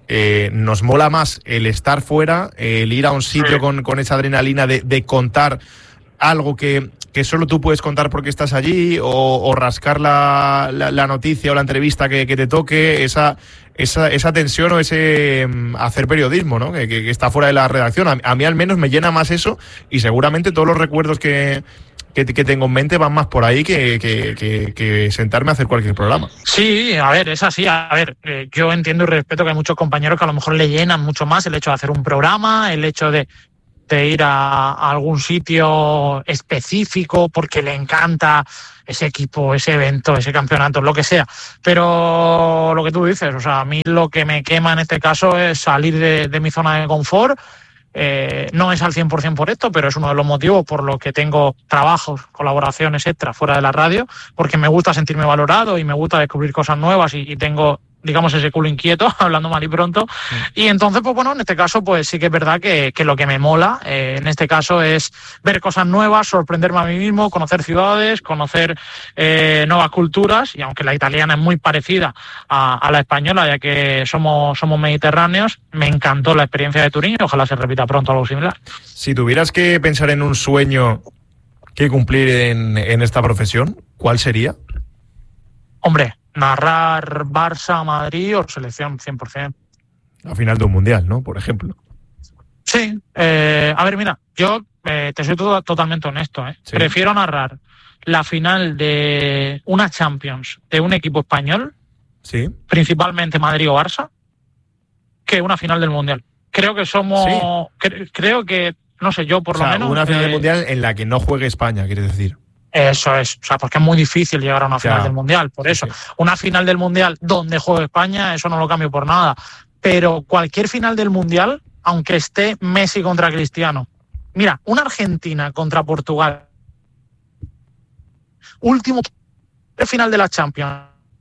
nos mola más el estar fuera, el ir a un sitio con esa adrenalina de contar algo que solo tú puedes contar porque estás allí, o rascar la noticia o la entrevista que te toque, esa tensión o ese hacer periodismo, ¿no? Que está fuera de la redacción. A mí al menos me llena más eso, y seguramente todos los recuerdos que tengo en mente van más por ahí que sentarme a hacer cualquier programa. Sí, a ver, es así. A ver, yo entiendo y respeto que hay muchos compañeros que a lo mejor le llenan mucho más el hecho de hacer un programa, el hecho de ir a algún sitio específico porque le encanta ese equipo, ese evento, ese campeonato, lo que sea. Pero lo que tú dices, o sea, a mí lo que me quema en este caso es salir de mi zona de confort. No es al 100% por esto, pero es uno de los motivos por los que tengo trabajos, colaboraciones extra fuera de la radio, porque me gusta sentirme valorado y me gusta descubrir cosas nuevas y tengo, digamos, ese culo inquieto, hablando mal y pronto. Y entonces, pues bueno, en este caso, pues sí que es verdad que lo que me mola, en este caso, es ver cosas nuevas, sorprenderme a mí mismo, conocer ciudades, conocer nuevas culturas, y aunque la italiana es muy parecida a la española, ya que somos mediterráneos, me encantó la experiencia de Turín y ojalá se repita pronto algo similar. Si tuvieras que pensar en un sueño que cumplir en esta profesión, ¿cuál sería? Hombre, narrar Barça, Madrid o selección 100%. La final de un mundial, ¿no? Por ejemplo. Sí. A ver, mira, yo te soy totalmente honesto, ¿eh? Sí. Prefiero narrar la final de una Champions de un equipo español, sí, principalmente Madrid o Barça, que una final del mundial. Creo que somos... Sí. Creo que, no sé, yo por lo menos... Una final del mundial en la que no juegue España, quieres decir. Eso es, o sea, porque es muy difícil llegar a una final del Mundial, por eso. Sí. Una final del Mundial donde juegue España, eso no lo cambio por nada, pero cualquier final del Mundial, aunque esté Messi contra Cristiano. Mira, una Argentina contra Portugal. Último final de la Champions.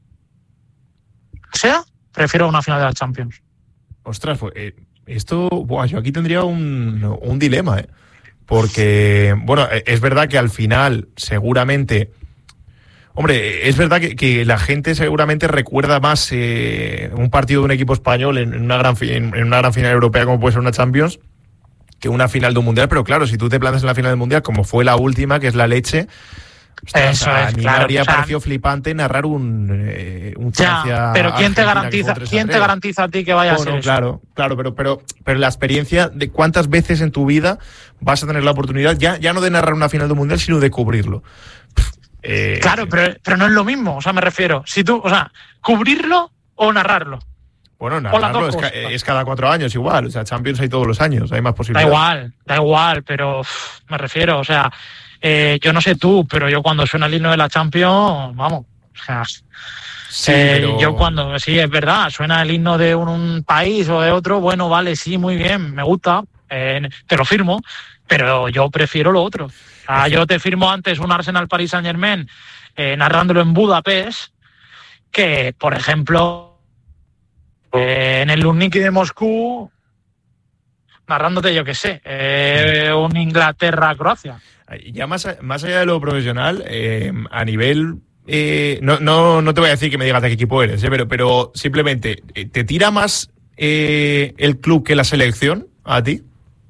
O sea, prefiero una final de la Champions. Ostras, pues esto, yo aquí tendría un dilema, porque, bueno, es verdad que al final, seguramente, hombre, es verdad que la gente seguramente recuerda más un partido de un equipo español en una gran final europea como puede ser una Champions que una final de un Mundial, pero claro, si tú te plantas en la final del Mundial como fue la última, que es la leche... Eso a es, mí claro, me habría parecido flipante narrar un Francia. Pero ¿quién te garantiza a ti que vaya a ser eso? Claro, pero la experiencia de cuántas veces en tu vida vas a tener la oportunidad, ya no de narrar una final de un Mundial, sino de cubrirlo. Claro, pero no es lo mismo, o sea, me refiero. Si tú, o sea, cubrirlo o narrarlo. Bueno, narrarlo es cada 4 años igual, o sea, Champions hay todos los años, hay más posibilidades. Da igual, pero me refiero, o sea... yo no sé tú, pero yo cuando suena el himno de la Champions, vamos, o sea, pero... yo cuando, sí, es verdad, suena el himno de un país o de otro, bueno, vale, sí, muy bien, me gusta, te lo firmo, pero yo prefiero lo otro. O sea, yo te firmo antes un Arsenal-Paris Saint-Germain narrándolo en Budapest que, por ejemplo, en el Luzhniki de Moscú narrándote, yo qué sé, un Inglaterra-Croacia. Ya más allá de lo profesional, a nivel... no te voy a decir que me digas de qué equipo eres, pero simplemente, ¿te tira más el club que la selección a ti?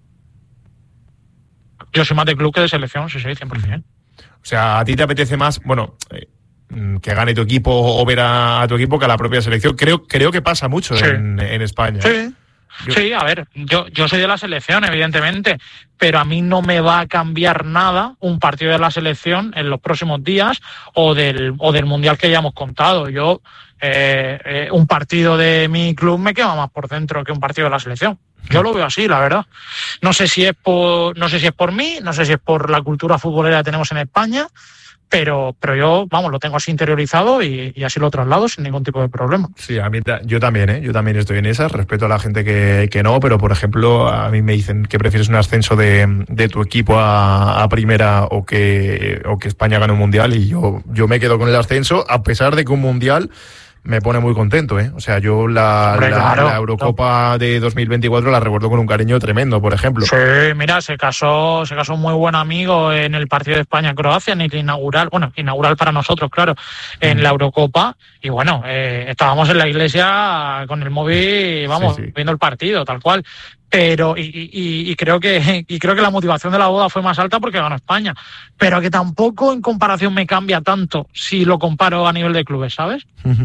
Yo soy más de club que de selección, sí, 100%. O sea, ¿a ti te apetece más, bueno, que gane tu equipo o ver a tu equipo que a la propia selección? Creo que pasa mucho en España. Sí. Sí, a ver, yo soy de la selección, evidentemente, pero a mí no me va a cambiar nada un partido de la selección en los próximos días o del Mundial que ya hemos contado. Yo, un partido de mi club me quema más por dentro que un partido de la selección. Yo lo veo así, la verdad. No sé si es por mí, no sé si es por la cultura futbolera que tenemos en España, pero yo, vamos, lo tengo así interiorizado y así lo traslado sin ningún tipo de problema. Sí, a mí yo también, yo también estoy en esas. Respeto a la gente que no, pero por ejemplo, a mí me dicen que prefieres un ascenso de tu equipo a primera o que España gane un mundial, y yo me quedo con el ascenso, a pesar de que un mundial me pone muy contento, O sea, yo la Eurocopa de 2024 la recuerdo con un cariño tremendo, por ejemplo. Sí, mira, se casó un muy buen amigo en el partido de España-Croacia, en el inaugural para nosotros, claro, en la Eurocopa, y bueno, estábamos en la iglesia con el móvil, vamos, sí. Viendo el partido, tal cual. Pero y creo que la motivación de la boda fue más alta porque ganó España, pero que tampoco en comparación me cambia tanto si lo comparo a nivel de clubes, ¿sabes? Uh-huh.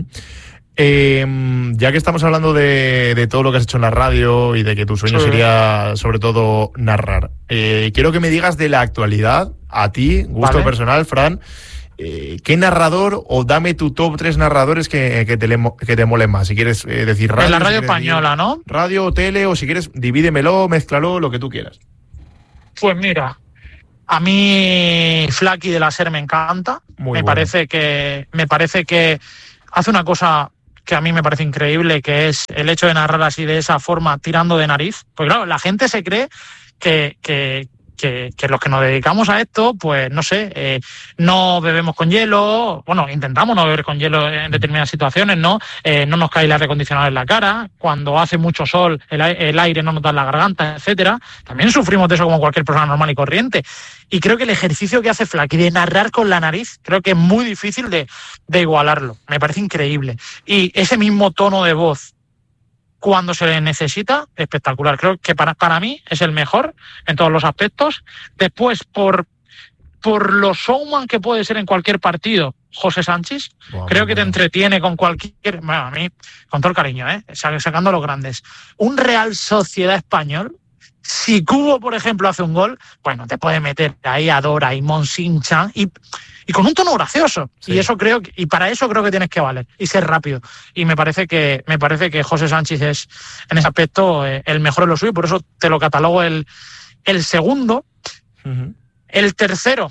Ya que estamos hablando de todo lo que has hecho en la radio y de que tu sueño sería sobre todo narrar, quiero que me digas de la actualidad, a ti, gusto personal, Fran, ¿qué narrador, o dame tu top 3 narradores que te molen más? Si quieres decir radio. En la radio española, ¿no? Radio o tele, o si quieres, divídemelo, mézclalo, lo que tú quieras. Pues mira, a mí Flaky de la SER me encanta. Me parece que hace una cosa que a mí me parece increíble, que es el hecho de narrar así de esa forma, tirando de nariz. Pues claro, la gente se cree que los que nos dedicamos a esto, pues no sé, no bebemos con hielo, bueno, intentamos no beber con hielo en determinadas situaciones, ¿no? No nos cae el aire acondicionado en la cara, cuando hace mucho sol el aire no nos da en la garganta, etcétera. También sufrimos de eso como cualquier persona normal y corriente. Y creo que el ejercicio que hace Flaky de narrar con la nariz, creo que es muy difícil de igualarlo. Me parece increíble. Y ese mismo tono de voz, cuando se le necesita, espectacular. Creo que para mí es el mejor en todos los aspectos. Después, por lo showman que puede ser en cualquier partido, José Sánchez, creo que te entretiene con cualquier... Bueno, a mí, con todo el cariño, sacando los grandes. Un Real Sociedad español, si Cubo, por ejemplo, hace un gol, bueno, te puede meter ahí a Dora y Monsinchan y con un tono gracioso. Sí. Y para eso creo que tienes que valer y ser rápido. Y me parece que José Sánchez es, en ese aspecto, el mejor de lo suyo, por eso te lo catalogo el segundo. Uh-huh. El tercero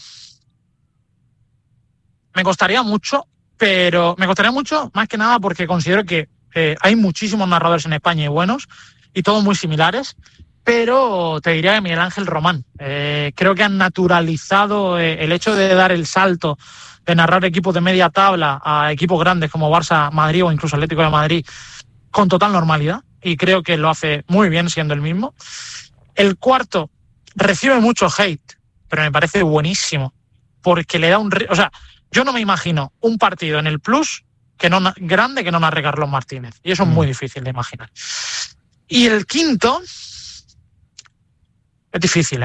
me costaría mucho más que nada porque considero que hay muchísimos narradores en España y buenos, y todos muy similares, pero te diría que Miguel Ángel Román. Creo que han naturalizado el hecho de dar el salto de narrar equipos de media tabla a equipos grandes como Barça, Madrid o incluso Atlético de Madrid con total normalidad, y creo que lo hace muy bien siendo el mismo. El cuarto recibe mucho hate, pero me parece buenísimo, porque le da o sea, yo no me imagino un partido en el Plus grande que no narre Carlos Martínez, y eso es muy difícil de imaginar. Y el quinto es difícil,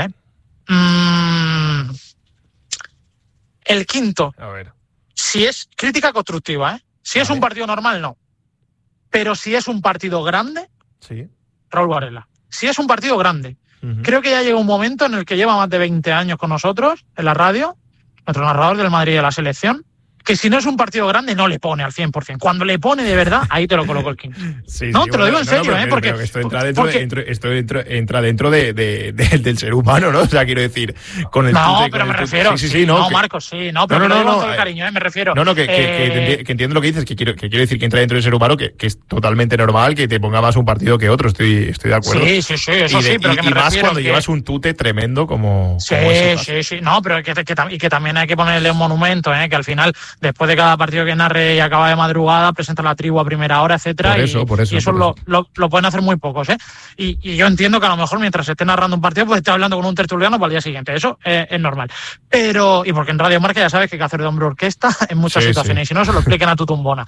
El quinto, a ver, si es crítica constructiva, si es un partido normal, no. Pero si es un partido grande, sí. Raúl Varela. Si es un partido grande, creo que ya llega un momento en el que lleva más de 20 años con nosotros en la radio, nuestro narrador del Madrid y de la selección, que si no es un partido grande no le pone al 100%. Cuando le pone de verdad, ahí te lo coloco el quinto. Sí, no, sí, te lo digo en serio, porque esto entra dentro del ser humano, ¿no? O sea, quiero decir, con el no, pero me refiero. No, Marcos, sí, no, pero no, con todo el cariño, me refiero. No, que entiendo lo que dices, que quiero decir que entra dentro del ser humano, que es totalmente normal que te ponga más un partido que otro, estoy de acuerdo. Sí, eso sí, pero que me refiero. Y más cuando llevas un tute tremendo como sí, no, pero que también hay que ponerle un monumento, que al final, después de cada partido que narre y acaba de madrugada, presenta la tribu a primera hora, etcétera. Por eso lo pueden hacer muy pocos, Y yo entiendo que a lo mejor mientras esté narrando un partido, pues esté hablando con un tertuliano para el día siguiente. Eso es normal. Pero, y porque en Radio Marca ya sabes que hay que hacer de hombre orquesta en muchas situaciones, y si no, se lo expliquen a tu tumbona.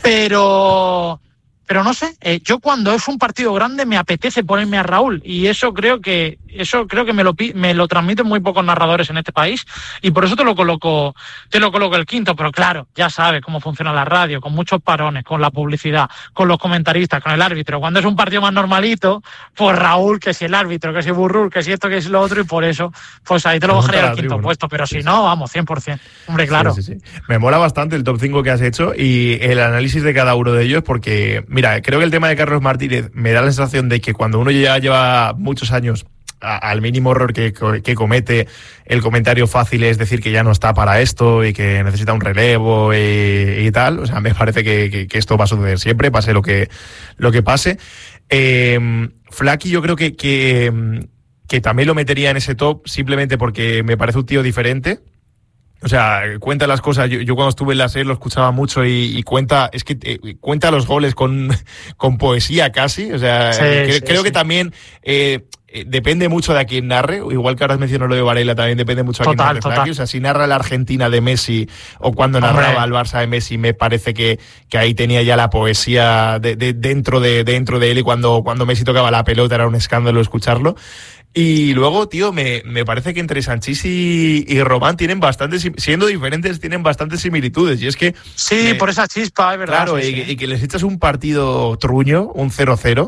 Pero no sé, yo cuando es un partido grande me apetece ponerme a Raúl, y eso creo que me lo transmiten muy pocos narradores en este país, y por eso te lo coloco el quinto. Pero claro, ya sabes cómo funciona la radio, con muchos parones, con la publicidad, con los comentaristas, con el árbitro. Cuando es un partido más normalito, pues Raúl, que si el árbitro, que si Burrul, que si esto, que si lo otro, y por eso, pues ahí te lo bajaría al quinto puesto. Pero si no, vamos, 100%. Hombre, claro. Sí. Me mola bastante el top 5 que has hecho y el análisis de cada uno de ellos, porque mira, creo que el tema de Carlos Martínez me da la sensación de que cuando uno ya lleva muchos años, al mínimo error que comete, el comentario fácil es decir que ya no está para esto y que necesita un relevo y tal. O sea, me parece que esto va a suceder siempre, pase lo que pase. Flaky yo creo que también lo metería en ese top, simplemente porque me parece un tío diferente. O sea, cuenta las cosas. Yo cuando estuve en la SER lo escuchaba mucho y cuenta los goles con poesía casi. O sea, creo que también depende mucho de a quién narre. Igual que ahora menciono lo de Varela, también depende mucho de a quién narre Flaky. O sea, si narra la Argentina de Messi o cuando narraba al Barça de Messi, me parece que ahí tenía ya la poesía dentro de él, y cuando Messi tocaba la pelota era un escándalo escucharlo. Y luego, tío, me parece que entre Sanchís y Román tienen siendo diferentes, tienen bastantes similitudes. Y es que... Sí, por esa chispa, es verdad. Claro, y que les echas un partido truño, un 0-0,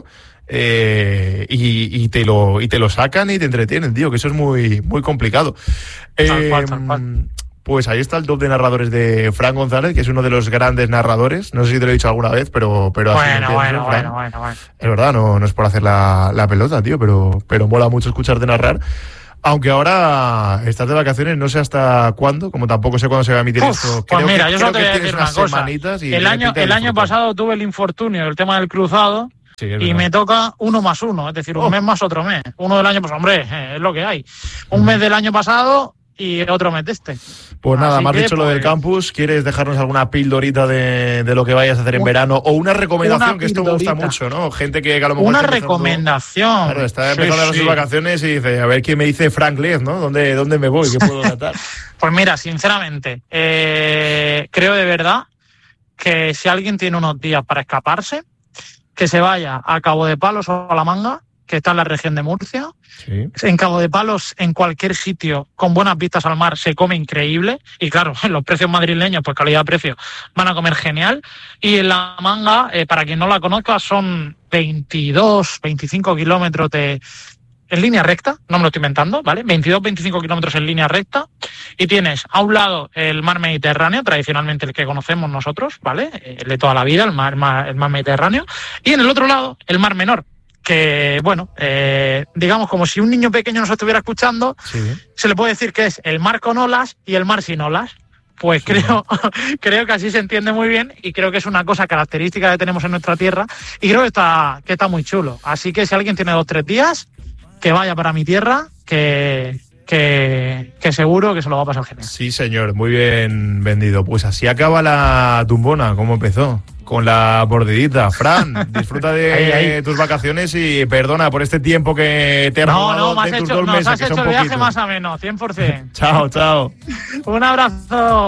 y te lo sacan y te entretienen, tío, que eso es muy, muy complicado. Tal cual. Pues ahí está el top de narradores de Fran González, que es uno de los grandes narradores. No sé si te lo he dicho alguna vez, pero bueno. Es verdad, no es por hacer la pelota, tío, pero mola mucho escucharte narrar. Aunque ahora estás de vacaciones, no sé hasta cuándo, como tampoco sé cuándo se va a emitir esto. Pues mira, yo solo te voy a decir una cosa. El año pasado tuve el infortunio del tema del cruzado. Sí, y me toca 1 más 1, es decir, un mes más otro mes. Uno del año, pues hombre, es lo que hay. Un mes del año pasado y otro mes de este. Pues nada, me has dicho lo del campus. ¿Quieres dejarnos alguna pildorita de lo que vayas a hacer en verano? O una recomendación, que esto me gusta mucho, ¿no? Gente que a lo mejor... Una recomendación. Claro, está empezando sus vacaciones y dice, a ver qué me dice Frank Les, ¿no? ¿Dónde me voy? ¿Qué puedo tratar? Pues mira, sinceramente, creo de verdad que si alguien tiene unos días para escaparse, que se vaya a Cabo de Palos o a La Manga, que está en la región de Murcia. Sí. En Cabo de Palos, en cualquier sitio con buenas vistas al mar, se come increíble. Y claro, los precios madrileños, pues calidad-precio, van a comer genial. Y en La Manga, para quien no la conozca, son 22, 25 kilómetros en línea recta, no me lo estoy inventando, ¿vale? 22-25 kilómetros en línea recta, y tienes a un lado el mar Mediterráneo, tradicionalmente el que conocemos nosotros, ¿vale? El de toda la vida, el mar Mediterráneo, y en el otro lado el mar Menor, que, bueno, digamos como si un niño pequeño nos estuviera escuchando, sí. Se le puede decir que es el mar con olas y el mar sin olas. Pues creo que así se entiende muy bien y creo que es una cosa característica que tenemos en nuestra tierra y creo que está muy chulo. Así que si alguien tiene 2 o 3 días, que vaya para mi tierra, que seguro que se lo va a pasar genial. Sí, señor, muy bien vendido. Pues así acaba la tumbona, ¿cómo empezó? Con la bordidita. Fran, disfruta de tus vacaciones y perdona por este tiempo que te he robado de tus 2 meses. Nos has hecho el viaje más ameno, 100%. Chao. Un abrazo.